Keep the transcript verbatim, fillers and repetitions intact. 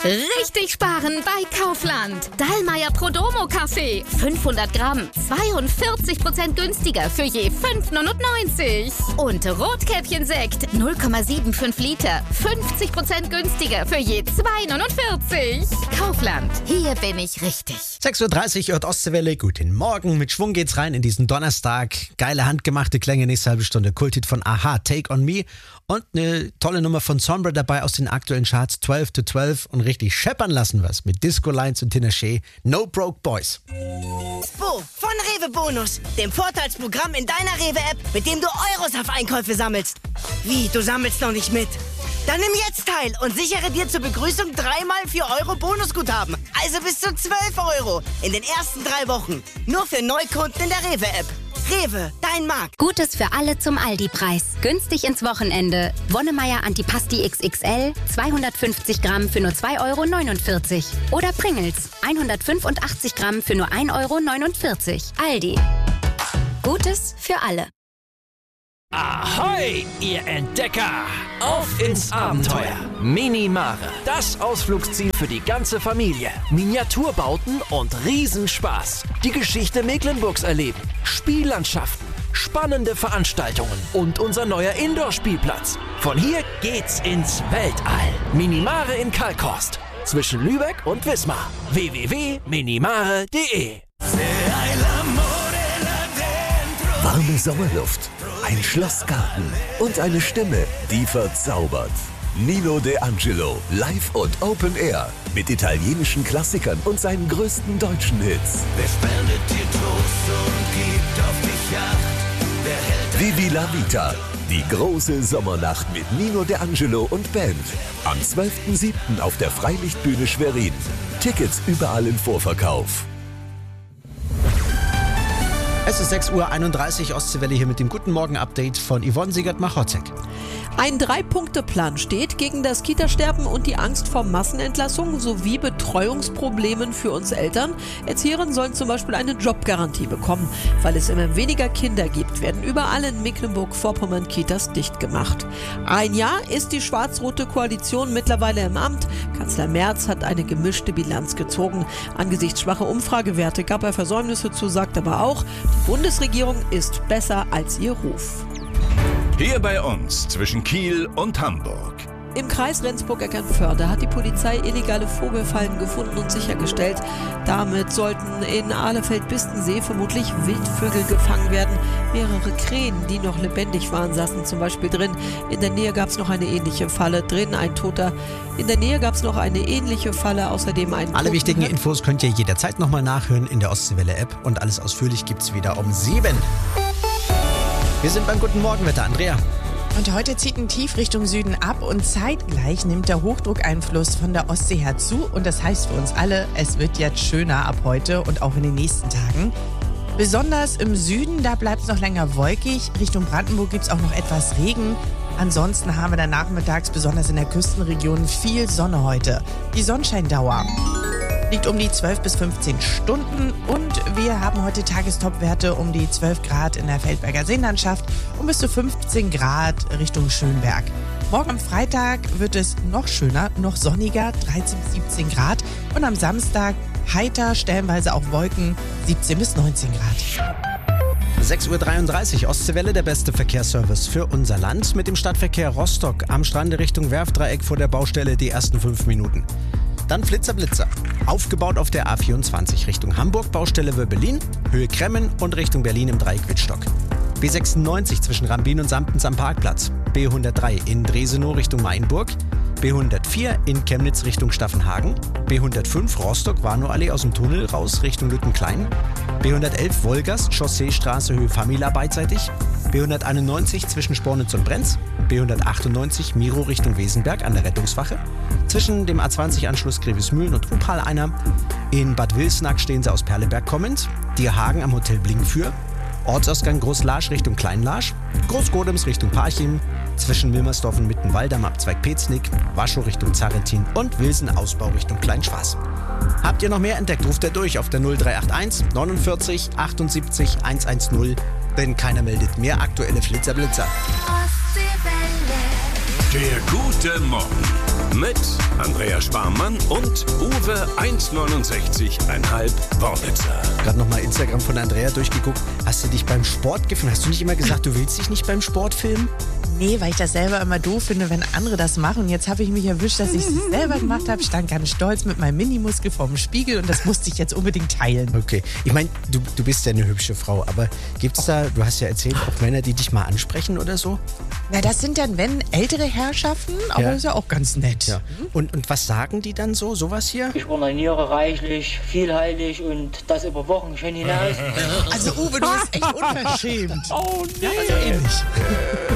Richtig sparen bei Kaufland. Dallmayr Prodomo Kaffee. fünfhundert Gramm. zweiundvierzig Prozent günstiger für je fünf neunundneunzig. Und Rotkäppchen-Sekt. null Komma fünfundsiebzig Liter. fünfzig Prozent günstiger für je zwei neunundvierzig. Kaufland. Hier bin ich richtig. sechs Uhr dreißig, hört Ostseewelle. Guten Morgen. Mit Schwung geht's rein in diesen Donnerstag. Geile handgemachte Klänge, nächste halbe Stunde. Kulthit von Aha, Take On Me. Und eine tolle Nummer von Sombra dabei aus den aktuellen Charts. zwölf to zwölf. Und richtig scheppern lassen was mit Disco Lines und Tinashe. No Broke Boys. Bo von Rewe Bonus, dem Vorteilsprogramm in deiner Rewe-App, mit dem du Euros auf Einkäufe sammelst. Wie, du sammelst noch nicht mit? Dann nimm jetzt teil und sichere dir zur Begrüßung dreimal vier Euro Bonusguthaben. Also bis zu zwölf Euro in den ersten drei Wochen. Nur für Neukunden in der Rewe-App. Rewe, dein Markt. Gutes für alle zum Aldi-Preis. Günstig ins Wochenende. Wonnemeier Antipasti X X L, zweihundertfünfzig Gramm für nur zwei Euro neunundvierzig. Oder Pringles, hundertfünfundachtzig Gramm für nur ein Euro neunundvierzig. Aldi. Gutes für alle. Ahoi, ihr Entdecker! Auf ins Abenteuer! Minimare, das Ausflugsziel für die ganze Familie. Miniaturbauten und Riesenspaß. Die Geschichte Mecklenburgs erleben, Spiellandschaften, spannende Veranstaltungen und unser neuer Indoor-Spielplatz. Von hier geht's ins Weltall. Minimare in Kalkhorst, zwischen Lübeck und Wismar. w w w punkt minimare punkt de. Warme Sommerluft, ein Schlossgarten und eine Stimme, die verzaubert. Nino De Angelo, live und Open Air, mit italienischen Klassikern und seinen größten deutschen Hits. Wer spendet dir Trost und gibt auf dich Acht? Wer hält Vivi la Vita, die große Sommernacht mit Nino De Angelo und Band. Am zwölften siebten auf der Freilichtbühne Schwerin. Tickets überall im Vorverkauf. Es ist sechs Uhr einunddreißig, Ostseewelle hier mit dem Guten Morgen-Update von Yvonne Siegert-Machotzek. Ein Drei-Punkte-Plan steht gegen das Kita-Sterben und die Angst vor Massenentlassungen sowie Betreuungsproblemen für uns Eltern. Erzieherinnen sollen zum Beispiel eine Jobgarantie bekommen. Weil es immer weniger Kinder gibt, werden überall in Mecklenburg-Vorpommern Kitas dicht gemacht. Ein Jahr ist die schwarz-rote Koalition mittlerweile im Amt. Kanzler Merz hat eine gemischte Bilanz gezogen. Angesichts schwacher Umfragewerte gab er Versäumnisse zu, sagt aber auch, die Bundesregierung ist besser als ihr Ruf. Hier bei uns zwischen Kiel und Hamburg. Im Kreis Rendsburg-Eckernförde hat die Polizei illegale Vogelfallen gefunden und sichergestellt. Damit sollten in Ahlefeld-Bistensee vermutlich Wildvögel gefangen werden. Mehrere Krähen, die noch lebendig waren, saßen zum Beispiel drin. In der Nähe gab es noch eine ähnliche Falle. Drin ein Toter. In der Nähe gab es noch eine ähnliche Falle. Außerdem ein Alle wichtigen Infos könnt ihr jederzeit nochmal nachhören in der Ostseewelle-App. Und alles ausführlich gibt's wieder um sieben. Wir sind beim Guten Morgenwetter. Andrea. Und heute zieht ein Tief Richtung Süden ab und zeitgleich nimmt der Hochdruckeinfluss von der Ostsee her zu. Und das heißt für uns alle, es wird jetzt schöner ab heute und auch in den nächsten Tagen. Besonders im Süden, da bleibt es noch länger wolkig. Richtung Brandenburg gibt es auch noch etwas Regen. Ansonsten haben wir dann nachmittags, besonders in der Küstenregion, viel Sonne heute. Die Sonnenscheindauer liegt um die zwölf bis fünfzehn Stunden und wir haben heute Tagestopwerte um die zwölf Grad in der Feldberger Seenlandschaft und bis zu fünfzehn Grad Richtung Schönberg. Morgen am Freitag wird es noch schöner, noch sonniger, dreizehn bis siebzehn Grad und am Samstag heiter, stellenweise auch Wolken, siebzehn bis neunzehn Grad. sechs Uhr dreiunddreißig, Ostseewelle, der beste Verkehrsservice für unser Land. Mit dem Stadtverkehr Rostock am Strande Richtung Werftdreieck vor der Baustelle die ersten fünf Minuten. Dann Flitzer Blitzer. Aufgebaut auf der A vierundzwanzig Richtung Hamburg, Baustelle Wöbbelin, Höhe Kremmen und Richtung Berlin im Dreieck Wittstock. B sechsundneunzig zwischen Rambin und Samptens am Parkplatz. B hundertdrei in Dresenow Richtung Mainburg. B hundertvier in Chemnitz Richtung Staffenhagen. B hundertfünf Rostock-Warnow-Allee aus dem Tunnel raus Richtung Lüttenklein. B hundertelf Wolgast, Chausseestraße Höhe Famila beidseitig. B hunderteinundneunzig zwischen Spornitz und Brenz. B hundertachtundneunzig Miro Richtung Wesenberg an der Rettungswache. Zwischen dem A zwanzig Anschluss Grevesmühlen und Upal einer. In Bad Wilsnack stehen sie aus Perleberg kommend. Dierhagen am Hotel Blinkfür. Ortsausgang Großlarsch Richtung Kleinlarsch. Großgodems Richtung Parchim. Zwischen Wilmersdorf und Mittenwald am Abzweig Peznick. Waschow Richtung Zarrentin und Wilsen Ausbau Richtung Kleinschwaß. Habt ihr noch mehr entdeckt, ruft er durch auf der null drei acht eins neunundvierzig achtundsiebzig hundertzehn, denn keiner meldet mehr aktuelle Flitzerblitzer. Ostseewelle. Der gute Morgen mit Andrea Sparmann und Uwe eins Komma neunundsechzig Komma fünf Wornitzer. Gerade nochmal Instagram von Andrea durchgeguckt. Hast du dich beim Sport gefilmt? Hast du nicht immer gesagt, du willst dich nicht beim Sport filmen? Nee, weil ich das selber immer doof finde, wenn andere das machen. Und jetzt habe ich mich erwischt, dass ich es selber gemacht habe. Stand ganz stolz mit meinem Minimuskel vorm Spiegel und das musste ich jetzt unbedingt teilen. Okay. Ich meine, du, du bist ja eine hübsche Frau, aber gibt's da, du hast ja erzählt, auch Männer, die dich mal ansprechen oder so? Na, das sind dann, wenn, ältere Herrschaften, aber Ja. das ist ja auch ganz nett. Ja. Und, und was sagen die dann so? Sowas hier? Ich ordiniere reichlich, vielheilig und das über Wochen schon hinaus. Also Uwe, du bist echt unverschämt. Oh nee. Ja, also ähnlich.